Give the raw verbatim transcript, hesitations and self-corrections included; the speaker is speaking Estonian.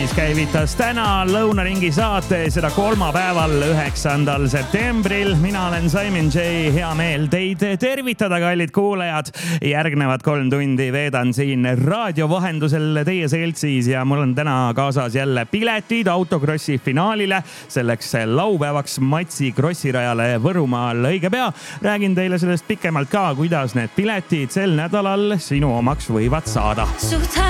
käivitas täna Lõunaringi saate, seda kolmapäeval, üheksandal septembril. Mina olen Simon J. Hea meel teid tervitada, kallid kuulajad. Järgnevad kolm tundi veedan siin raadio vahendusel teie seltsis ja mul on täna kaasas jälle piletid autokrossi finaalile. Selleks laupäevaks Matsi krossirajale Võrumaal õige pea. Räägin teile sellest pikemalt ka, kuidas need piletid sel nädalal sinu omaks võivad saada.